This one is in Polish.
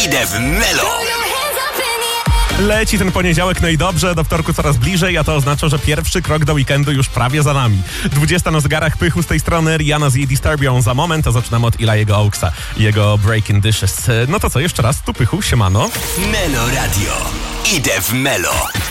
Idę w Melo. Leci ten poniedziałek, no i dobrze, do wtorku coraz bliżej, a to oznacza, że pierwszy krok do weekendu już prawie za nami. 20 na zegarach, Pychu z tej strony, Rihanna z jej Disturbią za moment, a zaczynamy od Eli'ego Oaksa i jego Breaking Dishes. No to co, jeszcze raz, tu Pychu, siemano. Melo Radio. Idę w Melo.